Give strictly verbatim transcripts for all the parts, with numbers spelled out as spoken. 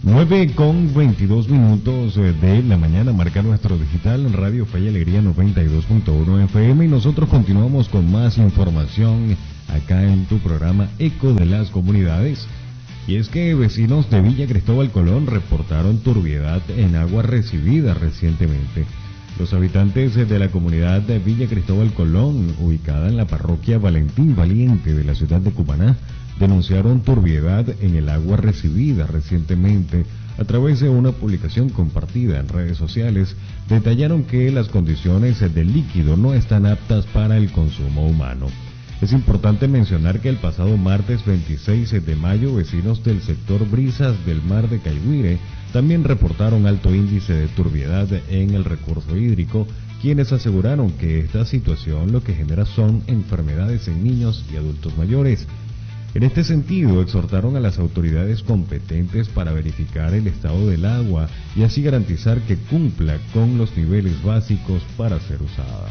nueve con veintidós minutos de la mañana, marca nuestro digital en Radio Fe y Alegría noventa y dos punto uno F M, y nosotros continuamos con más información acá en tu programa Eco de las Comunidades. Y es que vecinos de Villa Cristóbal Colón reportaron turbiedad en agua recibida recientemente. Los habitantes de la comunidad de Villa Cristóbal Colón, ubicada en la parroquia Valentín Valiente de la ciudad de Cumaná, denunciaron turbiedad en el agua recibida recientemente. A través de una publicación compartida en redes sociales, detallaron que las condiciones del líquido no están aptas para el consumo humano. Es importante mencionar que el pasado martes veintiséis de mayo, vecinos del sector Brisas del Mar de Caigüire también reportaron alto índice de turbiedad en el recurso hídrico, quienes aseguraron que esta situación lo que genera son enfermedades en niños y adultos mayores. En este sentido, exhortaron a las autoridades competentes para verificar el estado del agua y así garantizar que cumpla con los niveles básicos para ser usada.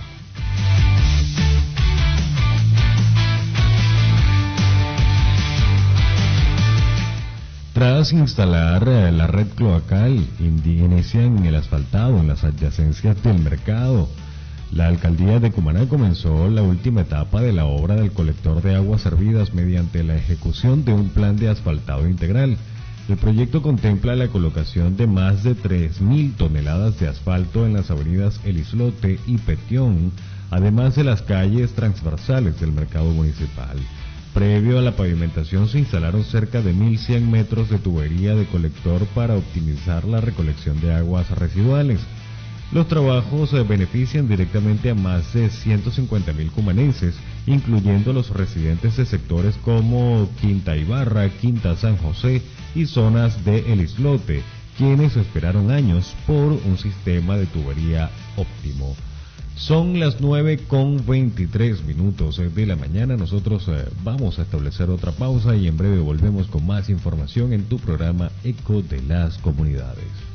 Tras instalar la red cloacal, inician el asfaltado en las adyacencias del mercado. La alcaldía de Cumaná comenzó la última etapa de la obra del colector de aguas servidas mediante la ejecución de un plan de asfaltado integral. El proyecto contempla la colocación de más de tres mil toneladas de asfalto en las avenidas El Islote y Petión, además de las calles transversales del mercado municipal. Previo a la pavimentación se instalaron cerca de mil cien metros de tubería de colector para optimizar la recolección de aguas residuales. Los trabajos benefician directamente a más de ciento cincuenta mil cumanenses, incluyendo los residentes de sectores como Quinta Ibarra, Quinta San José y zonas de El Islote, quienes esperaron años por un sistema de tubería óptimo. Son las nueve con veintitrés minutos de la mañana. Nosotros eh, vamos a establecer otra pausa y en breve volvemos con más información en tu programa Eco de las Comunidades.